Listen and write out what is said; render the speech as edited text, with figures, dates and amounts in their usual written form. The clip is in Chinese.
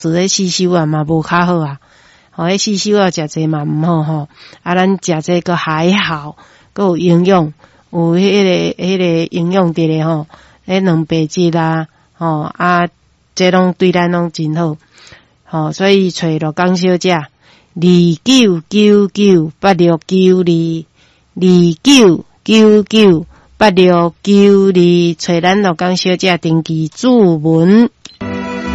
做咧吸收啊嘛无较好啊，迄吸收啊食济嘛毋好吼，咱食济个还好，佮有营养，有迄个营养伫咧吼，迄蛋白质啦，这拢对咱拢真好，所以找罗江小姐29998692，29998692，找咱罗江小姐登记注文。